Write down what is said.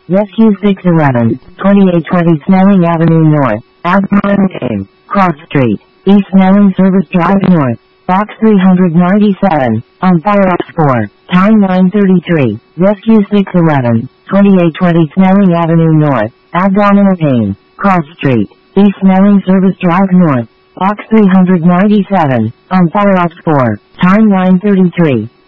Rescue 611, 2820 Snelling Avenue North, Absalom Lane, Cross Street, East Snelling Service Drive North, Box 397, on fire at 4, time 9:33. Rescue 611, 2820 Snelling Avenue North, Abdominal Pain, Cross Street, East Snelling Service Drive North, Box 397, on fire at 4, time 9:33.